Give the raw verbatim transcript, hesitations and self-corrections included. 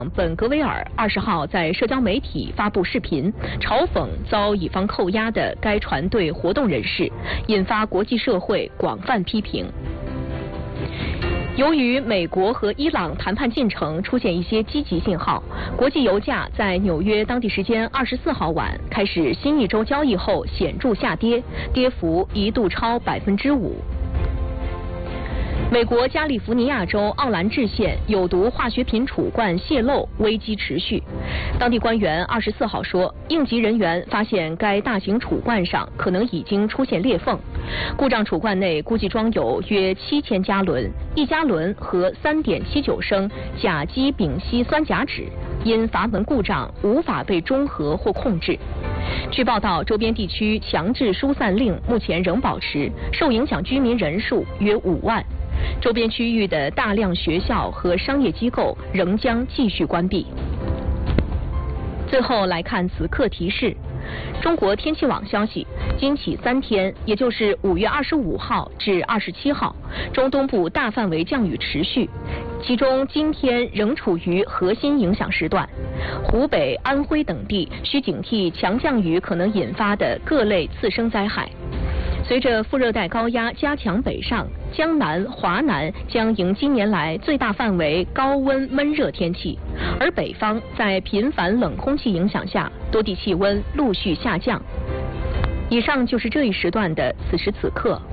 本格维尔二十号在社交媒体发布视频，嘲讽遭乙方扣押的该船队活动人士，引发国际社会广泛批评。由于美国和伊朗谈判进程出现一些积极信号，国际油价在纽约当地时间二十四号晚开始新一周交易后显著下跌，跌幅一度超百分之五。美国加利福尼亚州奥兰治县有毒化学品储罐泄漏危机持续。当地官员二十四号说，应急人员发现该大型储罐上可能已经出现裂缝，故障储罐内估计装有约七千加仑，一加仑和三点七九升甲基丙烯酸甲酯，因阀门故障无法被中和或控制。据报道，周边地区强制疏散令目前仍保持，受影响居民人数约五万。周边区域的大量学校和商业机构仍将继续关闭。最后来看此刻提示。中国天气网消息，今起三天，也就是五月二十五号至二十七号，中东部大范围降雨持续，其中今天仍处于核心影响时段，湖北、安徽等地需警惕强降雨可能引发的各类次生灾害。随着副热带高压加强北上，江南、华南将迎今年来最大范围高温闷热天气，而北方在频繁冷空气影响下，多地气温陆续下降。以上就是这一时段的此时此刻。